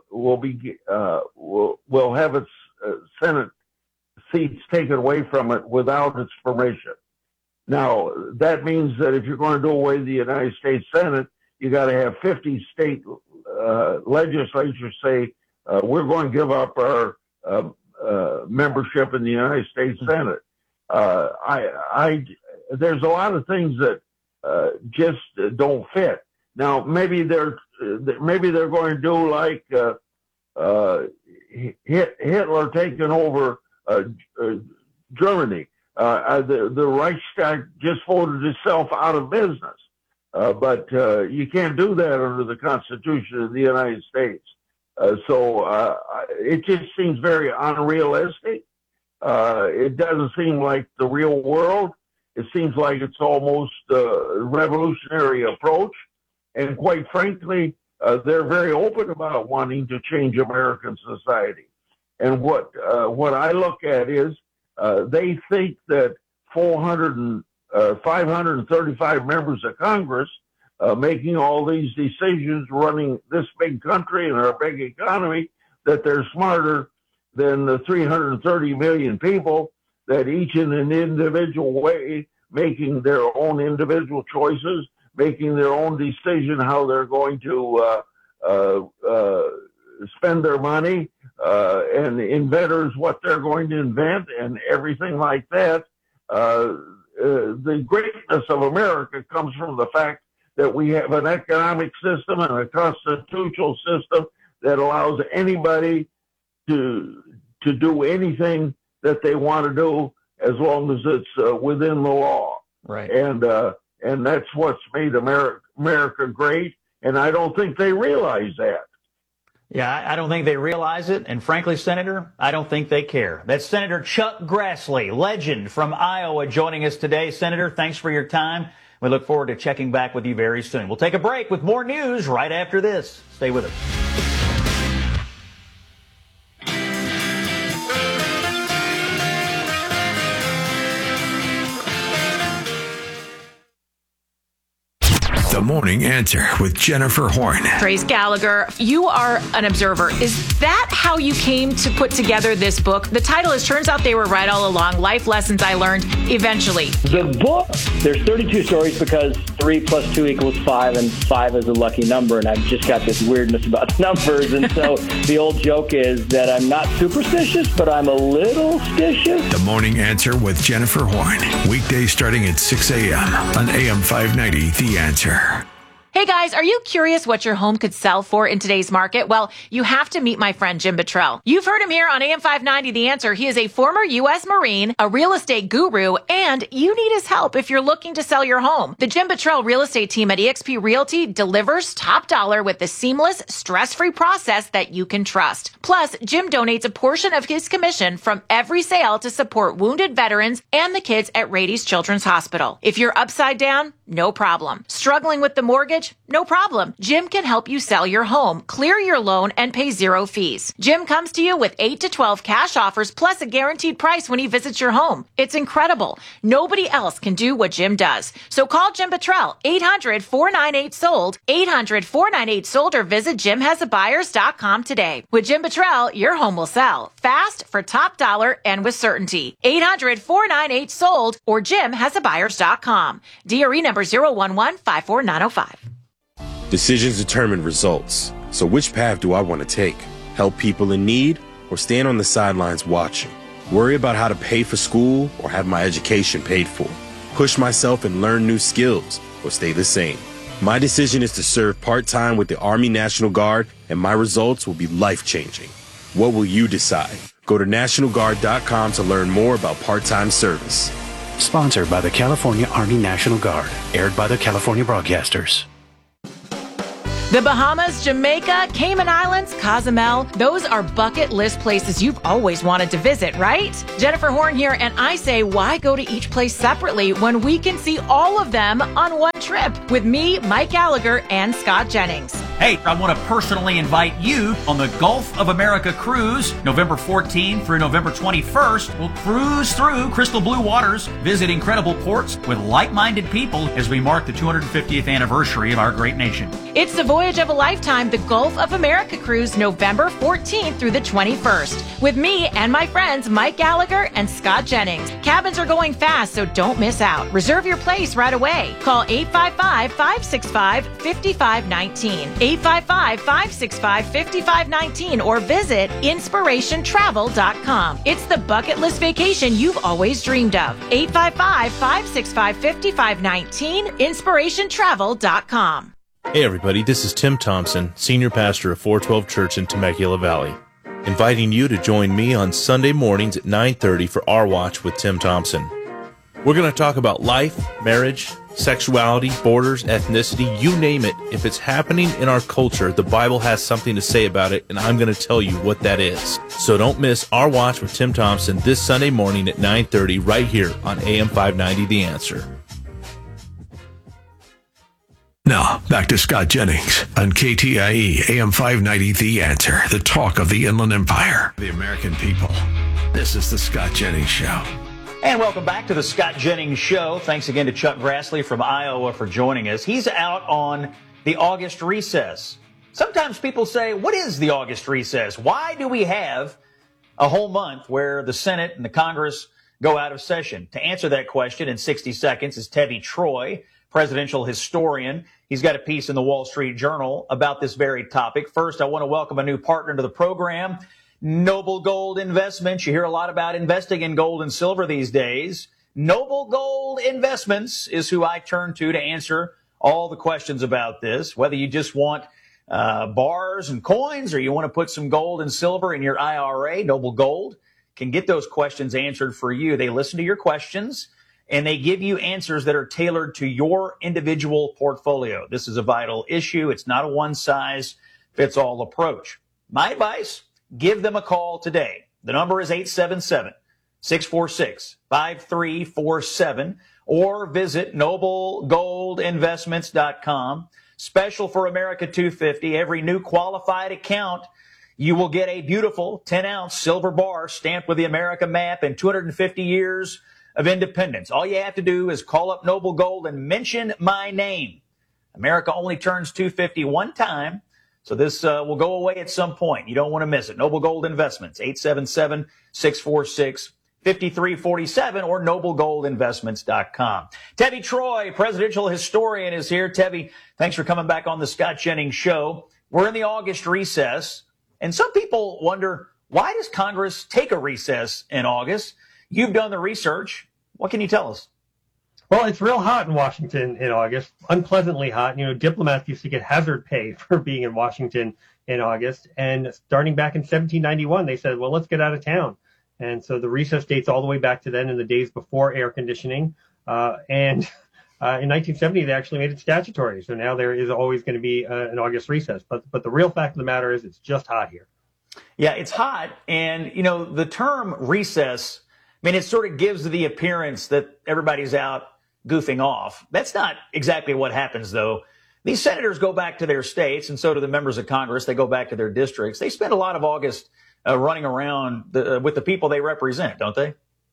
have its Senate seats taken away from it without its permission. Now, that means that if you're going to do away with the United States Senate, you got to have 50 state legislatures say, we're going to give up our membership in the United States Senate. There's a lot of things that just don't fit. Now, maybe they're going to do like Hitler taking over Germany. The Reichstag just voted itself out of business. But you can't do that under the Constitution of the United States. So it just seems very unrealistic. It doesn't seem like the real world. It seems like it's almost a revolutionary approach. And quite frankly, they're very open about wanting to change American society. And what I look at is they think that 535 members of Congress making all these decisions, running this big country and our big economy, that they're smarter than the 330 million people that each in an individual way making their own individual choices, making their own decision how they're going to spend their money, and inventors what they're going to invent and everything like that. The greatness of America comes from the fact that we have an economic system and a constitutional system that allows anybody to do anything that they want to do as long as it's within the law. Right. And that's what's made America great. And I don't think they realize that. Yeah, I don't think they realize it. And frankly, Senator, I don't think they care. That's Senator Chuck Grassley, legend from Iowa, joining us today. Senator, thanks for your time. We look forward to checking back with you very soon. We'll take a break with more news right after this. Stay with us. The Morning Answer with Jennifer Horn. Trace Gallagher, you are an observer. Is that how you came to put together this book? The title is Turns Out They Were Right All Along, Life Lessons I Learned Eventually. The book, there's 32 stories because 3 + 2 = 5, and 5 is a lucky number, and I've just got this weirdness about numbers. And so the old joke is that I'm not superstitious, but I'm a little stitious. The Morning Answer with Jennifer Horn. Weekdays starting at 6 a.m. on AM 590, The Answer. Hey guys, are you curious what your home could sell for in today's market? Well, you have to meet my friend Jim Buttrell. You've heard him here on AM 590 The Answer. He is a former U.S. Marine, a real estate guru, and you need his help if you're looking to sell your home. The Jim Buttrell real estate team at eXp Realty delivers top dollar with the seamless, stress-free process that you can trust. Plus, Jim donates a portion of his commission from every sale to support wounded veterans and the kids at Rady's Children's Hospital. If you're upside down, no problem. Struggling with the mortgage? No problem. Jim can help you sell your home, clear your loan, and pay 0 fees. Jim comes to you with 8 to 12 cash offers plus a guaranteed price when he visits your home. It's incredible. Nobody else can do what Jim does. So call Jim Buttrell, 800-498-SOLD, 800-498-SOLD, or visit JimHasABuyers.com today. With Jim Buttrell, your home will sell Fast, for top dollar, and with certainty. 800-498-SOLD or jimhasabuyers.com. DRE number 011-54905. Decisions determine results. So which path do I want to take? Help people in need or stand on the sidelines watching? Worry about how to pay for school or have my education paid for? Push myself and learn new skills or stay the same? My decision is to serve part-time with the Army National Guard, and my results will be life-changing. What will you decide? Go to NationalGuard.com to learn more about part-time service. Sponsored by the California Army National Guard. Aired by the California Broadcasters. The Bahamas, Jamaica, Cayman Islands, Cozumel, those are bucket list places you've always wanted to visit, right? Jennifer Horn here, and I say, why go to each place separately when we can see all of them on one trip with me, Mike Gallagher, and Scott Jennings? Hey, I want to personally invite you on the Gulf of America cruise, November 14th through November 21st. We'll cruise through crystal blue waters, visit incredible ports with like-minded people as we mark the 250th anniversary of our great nation. It's the voyage of a lifetime, the Gulf of America cruise, November 14th through the 21st, with me and my friends Mike Gallagher and Scott Jennings. Cabins are going fast, so don't miss out. Reserve your place right away. Call 855-565-5519. 855-565-5519 or visit inspirationtravel.com. It's the bucket list vacation you've always dreamed of. 855-565-5519, inspirationtravel.com. Hey everybody, this is Tim Thompson, Senior Pastor of 412 Church in Temecula Valley, inviting you to join me on Sunday mornings at 9:30 for Our Watch with Tim Thompson. We're going to talk about life, marriage, sexuality, borders, ethnicity, you name it. If it's happening in our culture, the Bible has something to say about it, and I'm going to tell you what that is. So don't miss Our Watch with Tim Thompson this Sunday morning at 9:30 right here on AM 590 The Answer. Now, back to Scott Jennings on KTIE AM 590 The Answer, the talk of the Inland Empire, the American people. This is the Scott Jennings Show. And welcome back to the Scott Jennings Show. Thanks again to Chuck Grassley from Iowa for joining us. He's out on the August recess. Sometimes people say, what is the August recess? Why do we have a whole month where the Senate and the Congress go out of session? To answer that question in 60 seconds is Tevi Troy, presidential historian. He's got a piece in the Wall Street Journal about this very topic. First, I want to welcome a new partner to the program, Noble Gold Investments. You hear a lot about investing in gold and silver these days. Noble Gold Investments is who I turn to answer all the questions about this, whether you just want bars and coins or you want to put some gold and silver in your IRA. Noble Gold can get those questions answered for you. They listen to your questions and they give you answers that are tailored to your individual portfolio. This is a vital issue. It's not a one-size-fits-all approach. My advice, give them a call today. The number is 877-646-5347 or visit noblegoldinvestments.com. Special for America 250, every new qualified account, you will get a beautiful 10-ounce silver bar stamped with the America map and 250 years of independence. All you have to do is call up Noble Gold and mention my name. America only turns 250 one time, so this will go away at some point. You don't want to miss it. Noble Gold Investments, 877-646-5347 or noblegoldinvestments.com. Tevi Troy, presidential historian, is here. Tevi, thanks for coming back on the Scott Jennings Show. We're in the August recess, and some people wonder, why does Congress take a recess in August? You've done the research. What can you tell us? Well, it's real hot in Washington in August, unpleasantly hot. You know, diplomats used to get hazard pay for being in Washington in August. And starting back in 1791, they said, well, let's get out of town. And so the recess dates all the way back to then in the days before air conditioning. In 1970, they actually made it statutory. So now there is always going to be an August recess. But the real fact of the matter is it's just hot here. Yeah, it's hot. And, you know, the term recess, I mean, it sort of gives the appearance that everybody's out goofing off. That's not exactly what happens, though. These senators go back to their states, and so do the members of Congress. They go back to their districts. They spend a lot of August running around with the people they represent, don't they?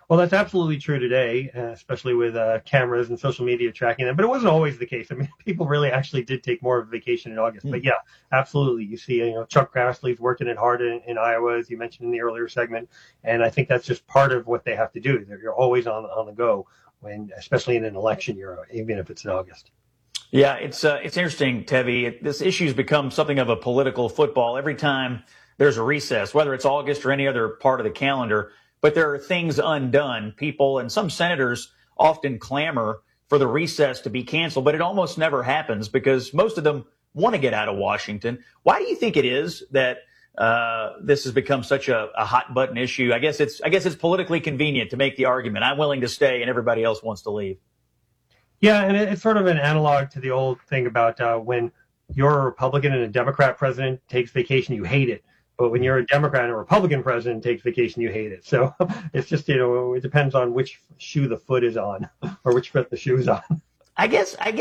Well, that's absolutely true today, especially with cameras and social media tracking them. But it wasn't always the case. I mean, people really actually did take more of a vacation in August. But yeah, absolutely. You see, Chuck Grassley's working it hard in Iowa, as you mentioned in the earlier segment. And I think that's just part of what they have to do. You're always on the go, especially in an election year, even if it's in August. Yeah, it's interesting, Tevi. This issue's become something of a political football every time there's a recess, whether it's August or any other part of the calendar. But there are things undone. People and some senators often clamor for the recess to be canceled, but it almost never happens because most of them want to get out of Washington. Why do you think it is that this has become such a hot button issue? I guess it's politically convenient to make the argument. I'm willing to stay and everybody else wants to leave. Yeah, and it's sort of an analog to the old thing about when you're a Republican and a Democrat president takes vacation, you hate it. But when you're a Democrat and a Republican president takes vacation, you hate it. So it's just, it depends on which shoe the foot is on or which foot the shoe is on. I guess